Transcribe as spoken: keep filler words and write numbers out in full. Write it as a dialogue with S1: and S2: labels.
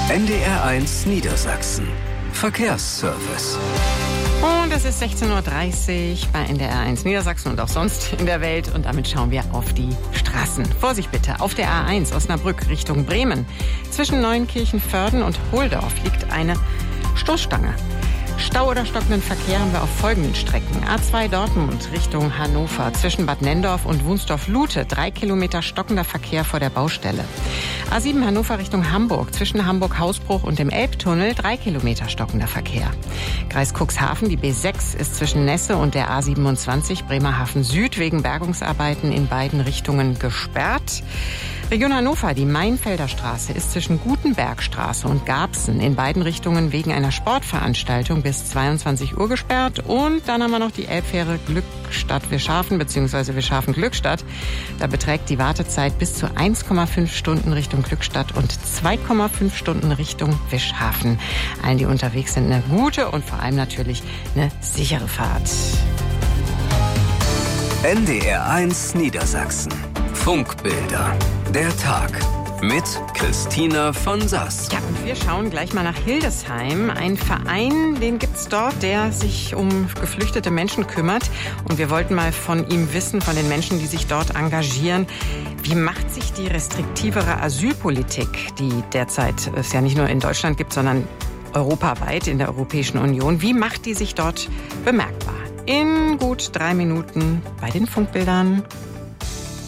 S1: N D R eins Niedersachsen. Verkehrsservice.
S2: Und es ist sechzehn Uhr dreißig bei N D R eins Niedersachsen und auch sonst in der Welt. Und damit schauen wir auf die Straßen. Vorsicht bitte, auf der A eins Osnabrück Richtung Bremen. Zwischen Neunkirchen-Vörden und Hohldorf liegt eine Stoßstange. Stau oder stockenden Verkehr haben wir auf folgenden Strecken. A zwei Dortmund Richtung Hannover. Zwischen Bad Nenndorf und Wunsdorf-Lute. Drei Kilometer stockender Verkehr vor der Baustelle. A sieben Hannover Richtung Hamburg. Zwischen Hamburg-Hausbruch und dem Elbtunnel. Drei Kilometer stockender Verkehr. Kreis Cuxhaven. Die B sechs ist zwischen Nesse und der A siebenundzwanzig Bremerhaven Süd wegen Bergungsarbeiten in beiden Richtungen gesperrt. Region Hannover, die Mainfelder Straße ist zwischen Gutenbergstraße und Garbsen in beiden Richtungen wegen einer Sportveranstaltung bis zweiundzwanzig Uhr gesperrt. Und dann haben wir noch die Elbfähre Glückstadt-Wischhafen bzw. Wischhafen-Glückstadt. Da beträgt die Wartezeit bis zu eins Komma fünf Stunden Richtung Glückstadt und zwei Komma fünf Stunden Richtung Wischhafen. Allen, die unterwegs sind, eine gute und vor allem natürlich eine sichere Fahrt.
S1: N D R eins Niedersachsen. Funkbilder. Der Tag mit Christina von Sass.
S2: Ja, und wir schauen gleich mal nach Hildesheim. Ein Verein, den gibt's dort, der sich um geflüchtete Menschen kümmert. Und wir wollten mal von ihm wissen, von den Menschen, die sich dort engagieren. Wie macht sich die restriktivere Asylpolitik, die derzeit es ja nicht nur in Deutschland gibt, sondern europaweit in der Europäischen Union, wie macht die sich dort bemerkbar? In gut drei Minuten bei den Funkbildern.